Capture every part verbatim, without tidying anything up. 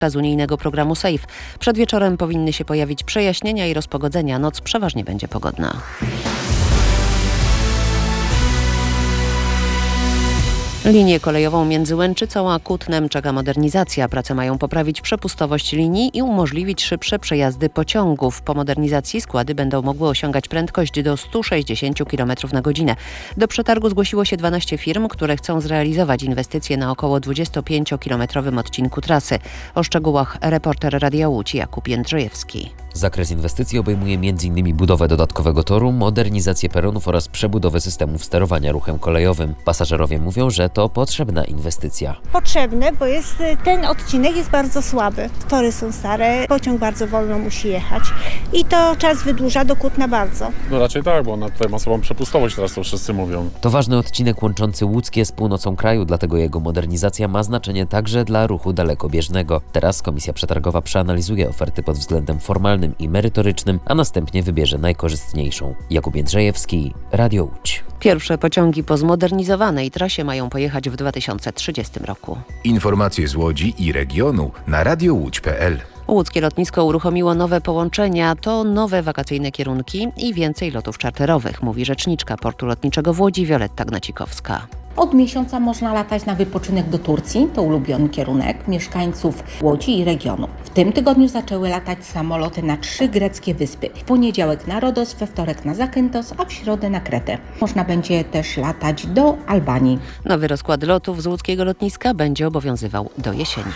z unijnego programu SAFE. Przed wieczorem powinny się pojawić przejaśnienia i rozpogodzenia. Noc przeważnie będzie pogodna. Linię kolejową między Łęczycą a Kutnem czeka modernizacja. Prace mają poprawić przepustowość linii i umożliwić szybsze przejazdy pociągów. Po modernizacji składy będą mogły osiągać prędkość do stu sześćdziesięciu kilometrów na godzinę. Do przetargu zgłosiło się dwanaście firm, które chcą zrealizować inwestycje na około dwudziestopięciokilometrowym odcinku trasy. O szczegółach reporter Radia Łódź Jakub Jędrzejewski. Zakres inwestycji obejmuje między innymi budowę dodatkowego toru, modernizację peronów oraz przebudowę systemów sterowania ruchem kolejowym. Pasażerowie mówią, że to potrzebna inwestycja. Potrzebne, bo jest, ten odcinek jest bardzo słaby. Tory są stare, pociąg bardzo wolno musi jechać i to czas wydłuża do Kutna bardzo. No raczej tak, bo ona tutaj ma słabą przepustowość, teraz to wszyscy mówią. To ważny odcinek łączący Łódzkie z północą kraju, dlatego jego modernizacja ma znaczenie także dla ruchu dalekobieżnego. Teraz Komisja Przetargowa przeanalizuje oferty pod względem formalnym i merytorycznym, a następnie wybierze najkorzystniejszą. Jakub Jędrzejewski, Radio Łódź. Pierwsze pociągi po zmodernizowanej trasie mają pojechać w dwa tysiące trzydziestym roku. Informacje z Łodzi i regionu na radio łódź kropka pe el. Łódzkie lotnisko uruchomiło nowe połączenia, to nowe wakacyjne kierunki i więcej lotów czarterowych, mówi rzeczniczka portu lotniczego w Łodzi Wioletta Gnacikowska. Od miesiąca można latać na wypoczynek do Turcji, to ulubiony kierunek mieszkańców Łodzi i regionu. W tym tygodniu zaczęły latać samoloty na trzy greckie wyspy. W poniedziałek na Rodos, we wtorek na Zakynthos, a w środę na Kretę. Można będzie też latać do Albanii. Nowy rozkład lotów z łódzkiego lotniska będzie obowiązywał do jesieni.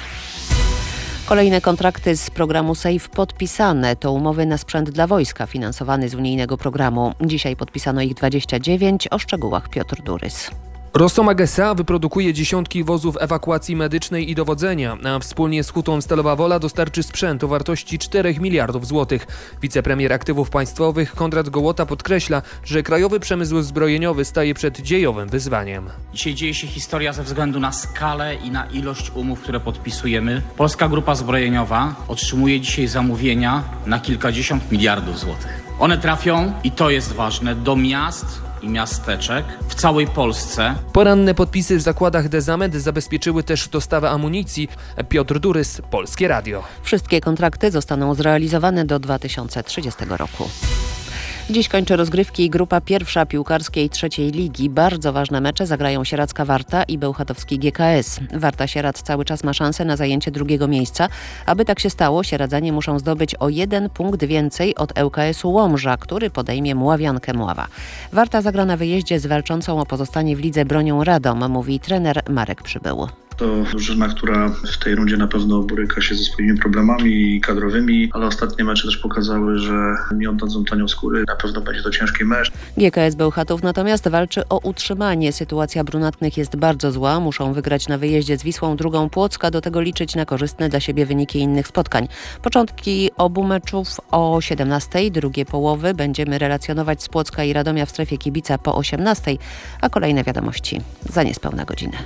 Kolejne kontrakty z programu SAFE podpisane. To umowy na sprzęt dla wojska finansowany z unijnego programu. Dzisiaj podpisano ich dwadzieścia dziewięć. O szczegółach Piotr Durys. Rostomag S A wyprodukuje dziesiątki wozów ewakuacji medycznej i dowodzenia, a wspólnie z Hutą Stalowa Wola dostarczy sprzęt o wartości czterech miliardów złotych. Wicepremier Aktywów Państwowych Konrad Gołota podkreśla, że krajowy przemysł zbrojeniowy staje przed dziejowym wyzwaniem. Dzisiaj dzieje się historia ze względu na skalę i na ilość umów, które podpisujemy. Polska Grupa Zbrojeniowa otrzymuje dzisiaj zamówienia na kilkadziesiąt miliardów złotych. One trafią, i to jest ważne, do miast i miasteczek w całej Polsce. Poranne podpisy w zakładach Dezament zabezpieczyły też dostawę amunicji. Piotr Durys, Polskie Radio. Wszystkie kontrakty zostaną zrealizowane do dwa tysiące trzydziestego roku. Dziś kończy rozgrywki grupa pierwsza piłkarskiej trzeciej ligi. Bardzo ważne mecze zagrają Sieradzka Warta i Bełchatowski G K S. Warta Sieradz cały czas ma szansę na zajęcie drugiego miejsca. Aby tak się stało, Sieradzanie muszą zdobyć o jeden punkt więcej od L K S-u Łomża, który podejmie Mławiankę Mława. Warta zagra na wyjeździe z walczącą o pozostanie w lidze Bronią Radom, mówi trener Marek Przybył. To drużyna, która w tej rundzie na pewno boryka się ze swoimi problemami kadrowymi, ale ostatnie mecze też pokazały, że nie oddadzą tanią skóry. Na pewno będzie to ciężki mecz. G K S Bełchatów natomiast walczy o utrzymanie. Sytuacja brunatnych jest bardzo zła. Muszą wygrać na wyjeździe z Wisłą Drugą Płocka, do tego liczyć na korzystne dla siebie wyniki innych spotkań. Początki obu meczów o siedemnastej, drugie połowy będziemy relacjonować z Płocka i Radomia w strefie kibica po osiemnastej, a kolejne wiadomości za niespełna godzinę.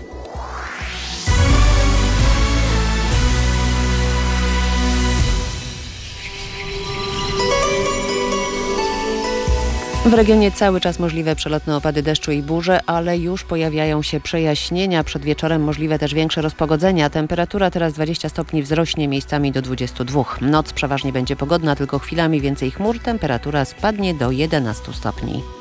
W regionie cały czas możliwe przelotne opady deszczu i burze, ale już pojawiają się przejaśnienia. Przed wieczorem możliwe też większe rozpogodzenia. Temperatura teraz dwadzieścia stopni wzrośnie, miejscami do dwudziestu dwóch. Noc przeważnie będzie pogodna, tylko chwilami więcej chmur. Temperatura spadnie do jedenastu stopni.